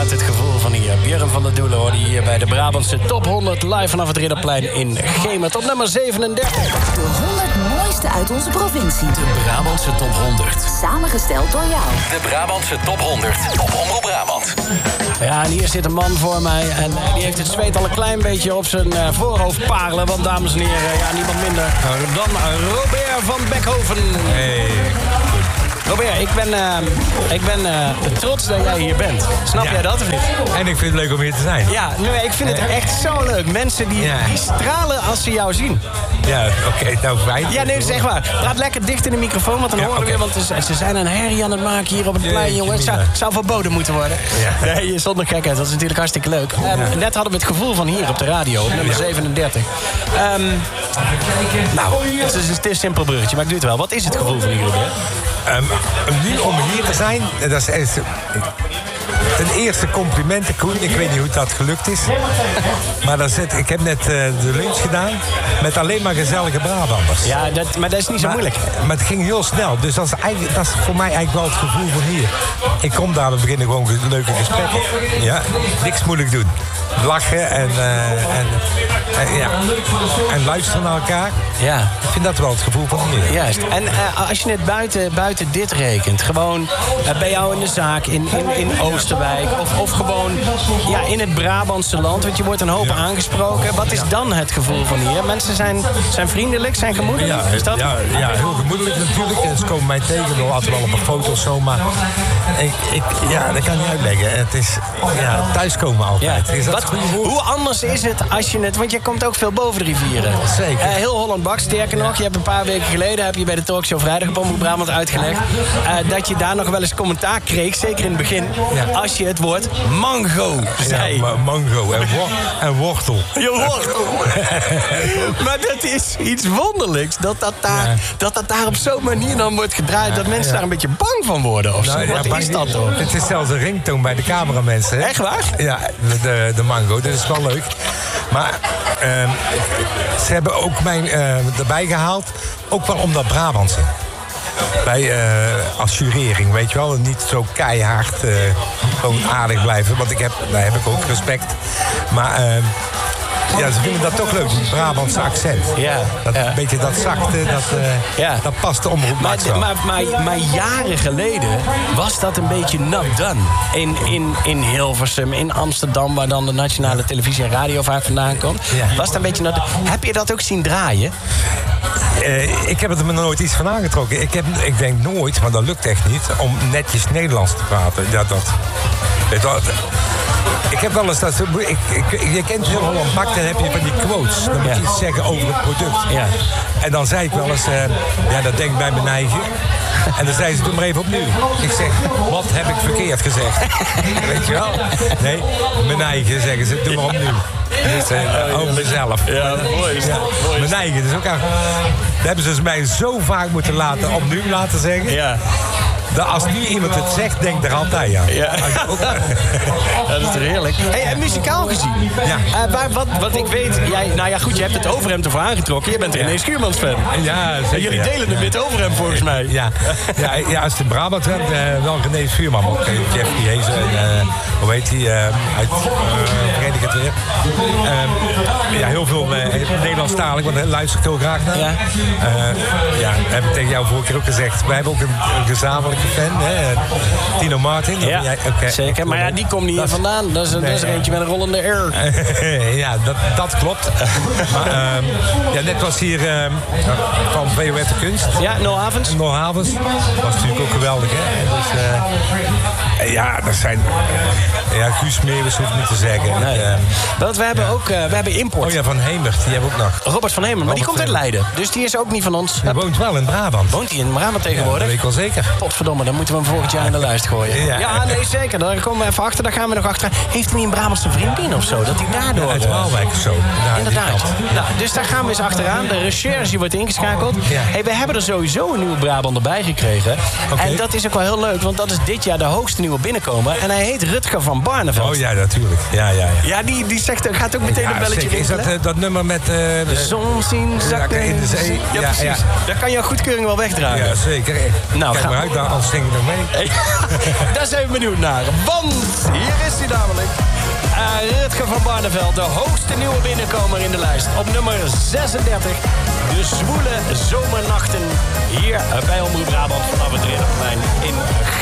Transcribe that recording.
inderdaad het gevoel van hier. Björn van der Doelen hoorde hier bij de Brabantse Top 100... live vanaf het Ridderplein in Gemert op nummer 37. De 100 mooiste uit onze provincie. De Brabantse Top 100. Samengesteld door jou. De Brabantse Top 100 op Omroep Brabant. Ja, en hier zit een man voor mij. En die heeft het zweet al een klein beetje op zijn voorhoofd parelen. Want dames en heren, ja, niemand minder dan Robert van Beckhoven. Hey. Robert, ik ben trots dat jij hier bent. Snap jij dat of niet? En ik vind het leuk om hier te zijn. Ja, nee, ik vind het echt zo leuk. Mensen die stralen als ze jou zien. Ja, oké, nou fijn. Ja, nee, zeg maar. Praat lekker dicht in de microfoon, want dan horen we weer. Want ze zijn een herrie aan het maken hier op het plein, jongen. Het zou verboden moeten worden. Ja. Nee, zonder gekheid. Dat is natuurlijk hartstikke leuk. Net hadden we het gevoel van hier op de radio, op nummer 37. Nou, het is een simpel bruggetje, maar ik doe het wel. Wat is het gevoel van hier, Robert? Nu om hier te zijn, dat is ten eerste complimenten, Koen. Ik weet niet hoe dat gelukt is. Maar ik heb net de lunch gedaan met alleen maar gezellige Brabanders. Ja, maar dat is niet zo moeilijk. Maar het ging heel snel. Dus dat is voor mij eigenlijk wel het gevoel van hier. Ik kom daar, we beginnen gewoon leuke gesprekken. Ja, niks moeilijk doen. Lachen en luisteren naar elkaar. Ja. Ik vind dat wel het gevoel van hier. Juist. En als je het buiten dit rekent, gewoon bij jou in de zaak in Oosterwijk of gewoon in het Brabantse land, want je wordt een hoop aangesproken. Wat is dan het gevoel van hier? Mensen zijn vriendelijk, zijn gemoedelijk? Ja, is dat? ja, heel gemoedelijk natuurlijk. Ze komen mij tegen, we laten wel op een foto of zo, maar dat kan ik niet uitleggen. Het is thuiskomen altijd. Ja. Is dat hoe anders is het als je want je komt ook veel boven de rivieren. Zeker. Heel Holland Bak, sterker nog. Je hebt een paar weken geleden heb je bij de talkshow Vrijdag op Omroep Brabant uitgelegd dat je daar nog wel eens commentaar kreeg, zeker in het begin, als je het woord mango zei. Ja, mango en wortel. Je wortel. Maar dat is iets wonderlijks, dat daar op zo'n manier dan wordt gedraaid, dat mensen daar een beetje bang van worden of zo. Wat is dat toch? Het is zelfs een ringtoon bij de cameramensen. Hè? Echt waar? Ja, de mango, dat is wel leuk. Maar ze hebben ook mij erbij gehaald, ook wel om dat Brabantse. Als jurering, weet je wel. Niet zo keihard gewoon aardig blijven. Want daar heb ik ook respect. Maar ze vinden dat toch leuk, die Brabantse accent. Ja. Een beetje dat zachte, dat past de omroep Max wel. Maar jaren geleden was dat een beetje not done. In Hilversum, in Amsterdam, waar dan de nationale televisie en radio vaak vandaan komt. Ja. Was dat een beetje not done. Heb je dat ook zien draaien? Ik heb er me nooit iets van aangetrokken. Ik denk nooit, maar dat lukt echt niet, om netjes Nederlands te praten. Ik heb wel eens dat... Je kent heel Holland Bak, dan heb je van die quotes. Dan moet je iets zeggen over het product. Ja. En dan zei ik wel eens... dat denk ik bij mijn eigen. En dan zei ze, doe maar even opnieuw. Ik zeg, wat heb ik verkeerd gezegd? Weet je wel? Nee, mijn eigen zeggen ze, doe maar opnieuw. Dus, over mezelf. Ja, mooi is dat. Ja, mijn eigen. Dus ook dat hebben ze mij zo vaak moeten opnieuw laten zeggen. Ja. Dat als nu iemand het zegt, denk er altijd aan. Ja. Dat is toch heerlijk. Hey, en muzikaal gezien. Ja. Wat ik weet, je hebt het overhemd ervoor aangetrokken. Je bent René Schuurmans fan. Ja, zeker. En jullie delen een wit overhemd volgens mij. Ja, als het in Brabant bent, wel René Schuurman. Ook Jeffrey Hezen en hoe heet hij? Vergeet ik het weer. Heel veel Nederlandstalig, want daar luister ik heel graag naar. Heb ik tegen jou vorige keer ook gezegd. Wij hebben ook een gezamenlijke fan, hè? Tino Martin. Ja, zeker. Maar die komt niet hier vandaan. Dat is er eentje met een rollende R. Ja, dat klopt. Maar net was hier van VOF de Kunst. Ja, Noel Havens. Noel Havens. Was natuurlijk ook geweldig, hè? Dus, dat zijn... Guus Meeuwis hoeft niet te zeggen. Nee. Want we hebben import. Oh ja, Van Hemert. Die hebben we ook nog. Robert van Hemert, maar die komt uit Leiden. Dus die is ook niet van ons. Hij woont wel in Brabant. Woont hij in Brabant tegenwoordig? Ja, dat weet ik wel zeker. Potverdomme, dan moeten we hem volgend jaar in de lijst gooien. Ja, nee, zeker. Dan komen we even achter, daar gaan we nog achteraan. Heeft hij niet een Brabantse vriendin of zo? Dat hij daardoor... Uit Waalwijk of zo. Inderdaad. Dus daar gaan we eens achteraan. De recherche wordt ingeschakeld. Ja. Hey, we hebben er sowieso een nieuwe Brabander bij gekregen. Okay. En dat is ook wel heel leuk, want dat is dit jaar de hoogste nieuwe binnenkomer. En hij heet Rutger van Barneveld. Oh ja, natuurlijk. Ja, die gaat ook meteen een belletje rinkelen. Is dat nummer met... de zon zien zakken in de zee. Ja, precies. Ja. Daar kan jouw goedkeuring wel wegdragen. Ja, zeker. Nou, kijk maar uit, anders zing ik nog mee. Daar zijn we benieuwd naar. Want hier is hij namelijk. Rutger van Barneveld, de hoogste nieuwe binnenkomer in de lijst. Op nummer 36, de zwoele zomernachten. Hier bij Omroep Brabant vanaf het Ridderplein in